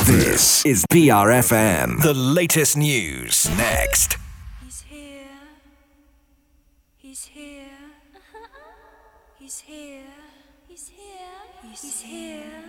This is BRFM. The latest news next. He's here. He's here. He's here. He's here. He's here.